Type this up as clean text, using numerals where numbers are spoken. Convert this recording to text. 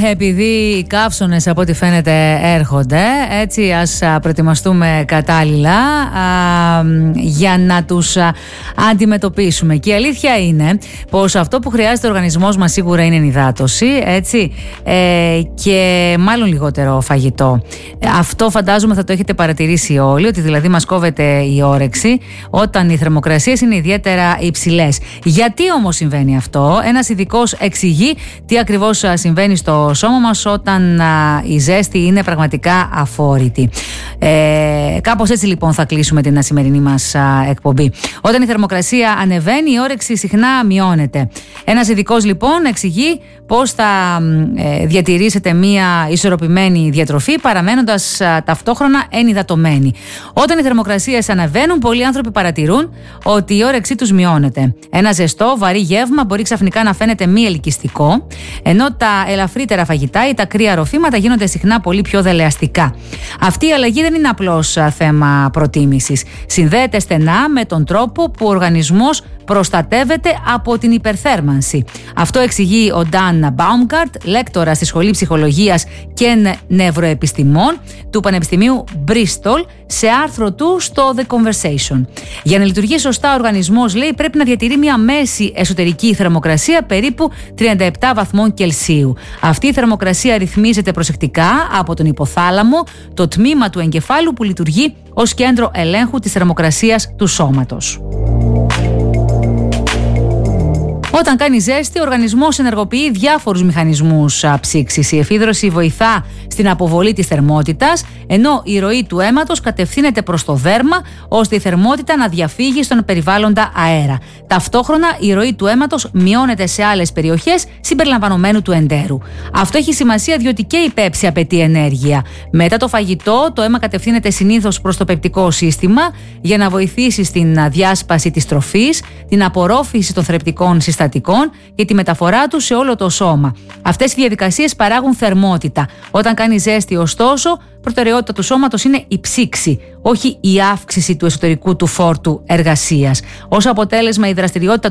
επειδή οι καύσωνες από ό,τι φαίνεται έρχονται, έτσι ας προετοιμαστούμε κατάλληλα για να τους αντιμετωπίσουμε. Και η αλήθεια είναι πως αυτό που χρειάζεται ο οργανισμός μας σίγουρα είναι ενυδάτωση, έτσι, και μάλλον λιγότερο φαγητό. Αυτό φαντάζομαι θα το έχετε παρατηρήσει όλοι, ότι δηλαδή μας κόβεται η όρεξη όταν οι θερμοκρασίες είναι ιδιαίτερα υψηλές. Γιατί όμως συμβαίνει αυτό? Ένας ειδικός εξηγεί τι ακριβώς συμβαίνει στο σώμα μας όταν η ζέστη είναι πραγματικά αφόρητη. Κάπως έτσι λοιπόν θα κλείσουμε την σημερινή μας εκπομπή. Όταν η θερμοκρασία ανεβαίνει, η όρεξη συχνά μειώνεται. Ένας ειδικός λοιπόν εξηγεί πώς θα διατηρήσετε μία ισορροπημένη διατροφή παραμένοντας ταυτόχρονα ενυδατωμένοι. Όταν οι θερμοκρασίες ανεβαίνουν, πολλοί άνθρωποι παρατηρούν ότι η όρεξή τους μειώνεται. Ένα ζεστό, βαρύ γεύμα μπορεί ξαφνικά να φαίνεται μη ελκυστικό, ενώ τα ελαφρύτερα φαγητά ή τα κρύα ροφήματα γίνονται συχνά πολύ πιο δελεαστικά. Αυτή η αλλαγή δεν είναι απλώς θέμα προτίμησης. Συνδέεται στενά με τον τρόπο που ο οργανισμός προστατεύεται από την υπερθέρμανση. Αυτό εξηγεί ο Dan Baumgart, λέκτορα στη Σχολή Ψυχολογίας και Νευροεπιστημών του Πανεπιστημίου Bristol, σε άρθρο του στο The Conversation. Για να λειτουργεί σωστά ο οργανισμός, λέει, πρέπει να διατηρεί μια μέση εσωτερική θερμοκρασία περίπου 37 βαθμών Κελσίου. Αυτή η θερμοκρασία ρυθμίζεται προσεκτικά από τον υποθάλαμο, το τμήμα του εγκεφάλου που λειτουργεί ως κέντρο ελέγχου της θερμοκρασίας του σώματος. Όταν κάνει ζέστη, ο οργανισμός ενεργοποιεί διάφορους μηχανισμούς ψήξης. Η εφίδρωση βοηθά στην αποβολή της θερμότητας, ενώ η ροή του αίματος κατευθύνεται προς το δέρμα, ώστε η θερμότητα να διαφύγει στον περιβάλλοντα αέρα. Ταυτόχρονα, η ροή του αίματος μειώνεται σε άλλες περιοχές συμπεριλαμβανομένου του εντέρου. Αυτό έχει σημασία διότι και η πέψη απαιτεί ενέργεια. Μετά το φαγητό, το αίμα κατευθύνεται συνήθως προς το πεπτικό σύστημα για να βοηθήσει στην διάσπαση της τροφής, την απορρόφηση των θρεπτικών συστατικών και τη μεταφορά του σε όλο το σώμα. Αυτές οι διαδικασίες παράγουν θερμότητα. Όταν κάνει ζέστη, ωστόσο, προτεραιότητα του σώματος είναι η ψήξη, όχι η αύξηση του εσωτερικού του φόρτου εργασίας. Ως αποτέλεσμα, η δραστηριότητα